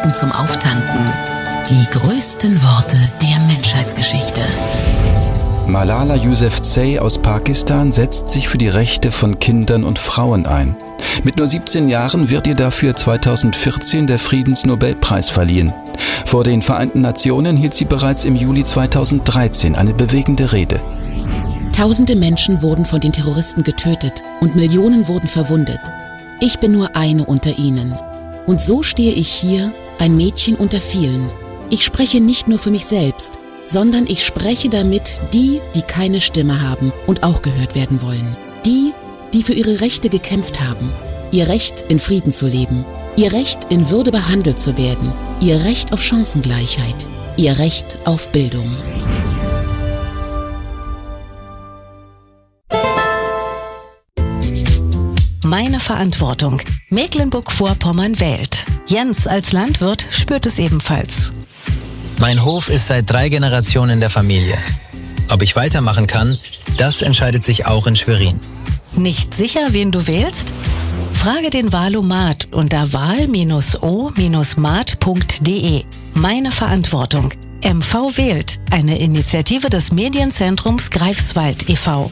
Gedanken zum Auftanken. Die größten Worte der Menschheitsgeschichte. Malala Yousafzai aus Pakistan setzt sich für die Rechte von Kindern und Frauen ein. Mit nur 17 Jahren wird ihr dafür 2014 der Friedensnobelpreis verliehen. Vor den Vereinten Nationen hielt sie bereits im Juli 2013 eine bewegende Rede. Tausende Menschen wurden von den Terroristen getötet und Millionen wurden verwundet. Ich bin nur eine unter ihnen. Und so stehe ich hier, ein Mädchen unter vielen. Ich spreche nicht nur für mich selbst, sondern ich spreche damit die keine Stimme haben und auch gehört werden wollen. Die für ihre Rechte gekämpft haben. Ihr Recht, in Frieden zu leben. Ihr Recht, in Würde behandelt zu werden. Ihr Recht auf Chancengleichheit. Ihr Recht auf Bildung. Meine Verantwortung. Mecklenburg-Vorpommern wählt. Jens als Landwirt spürt es ebenfalls. Mein Hof ist seit 3 Generationen in der Familie. Ob ich weitermachen kann, das entscheidet sich auch in Schwerin. Nicht sicher, wen du wählst? Frage den Wahlomat unter wahl-o-mat.de. Meine Verantwortung. MV wählt, eine Initiative des Medienzentrums Greifswald e.V.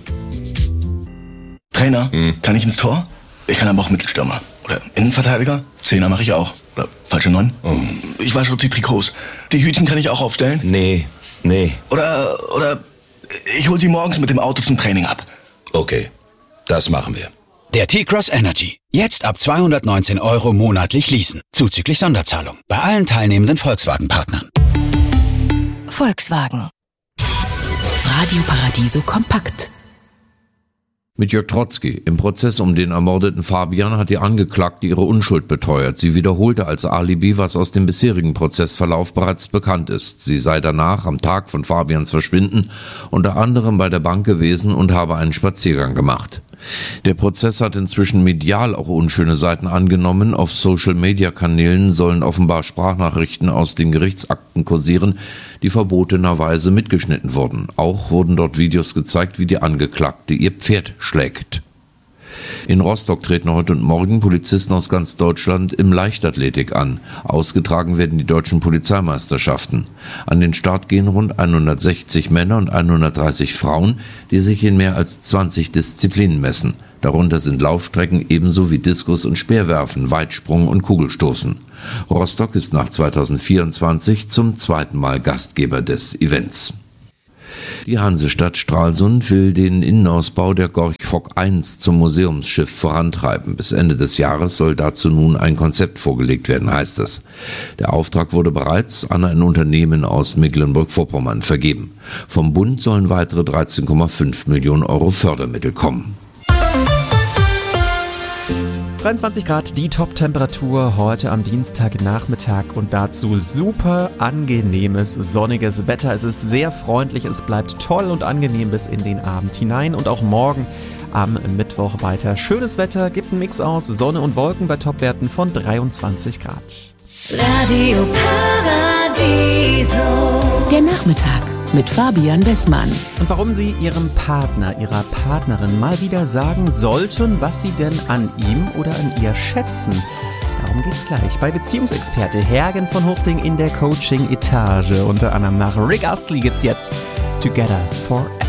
Trainer, kann ich ins Tor? Ich kann aber auch Mittelstürmer. Oder Innenverteidiger? Zehner mache ich auch. Oder falsche 9? Ich wasche auch die Trikots. Die Hütchen kann ich auch aufstellen? Nee. Oder ich hol sie morgens mit dem Auto zum Training ab. Okay, das machen wir. Der T-Cross Energy. Jetzt ab 219 € monatlich leasen. Zuzüglich Sonderzahlung. Bei allen teilnehmenden Volkswagen-Partnern. Volkswagen. Radio Paradiso kompakt. Mit Jörg Trotzki. Im Prozess um den ermordeten Fabian hat die Angeklagte ihre Unschuld beteuert. Sie wiederholte als Alibi, was aus dem bisherigen Prozessverlauf bereits bekannt ist. Sie sei danach, am Tag von Fabians Verschwinden, unter anderem bei der Bank gewesen und habe einen Spaziergang gemacht. Der Prozess hat inzwischen medial auch unschöne Seiten angenommen. Auf Social-Media-Kanälen sollen offenbar Sprachnachrichten aus den Gerichtsakten kursieren, die verbotenerweise mitgeschnitten wurden. Auch wurden dort Videos gezeigt, wie die Angeklagte ihr Pferd schlägt. In Rostock treten heute und morgen Polizisten aus ganz Deutschland im Leichtathletik an. Ausgetragen werden die deutschen Polizeimeisterschaften. An den Start gehen rund 160 Männer und 130 Frauen, die sich in mehr als 20 Disziplinen messen. Darunter sind Laufstrecken ebenso wie Diskus und Speerwerfen, Weitsprung und Kugelstoßen. Rostock ist nach 2024 zum 2. Mal Gastgeber des Events. Die Hansestadt Stralsund will den Innenausbau der Gorch Fock I zum Museumsschiff vorantreiben. Bis Ende des Jahres soll dazu nun ein Konzept vorgelegt werden, heißt es. Der Auftrag wurde bereits an ein Unternehmen aus Mecklenburg-Vorpommern vergeben. Vom Bund sollen weitere 13,5 Millionen € Fördermittel kommen. 23 Grad, die Top-Temperatur heute am Dienstagnachmittag und dazu super angenehmes, sonniges Wetter. Es ist sehr freundlich, es bleibt toll und angenehm bis in den Abend hinein und auch morgen am Mittwoch weiter. Schönes Wetter, gibt einen Mix aus Sonne und Wolken bei Topwerten von 23 Grad. Radio Paradiso. Der Nachmittag mit Fabian Wessmann. Und warum Sie Ihrem Partner, Ihrer Partnerin mal wieder sagen sollten, was Sie denn an ihm oder an ihr schätzen. Darum geht's gleich bei Beziehungsexperte Hergen von Huchting in der Coaching-Etage. Unter anderem nach Rick Astley geht's jetzt Together Forever.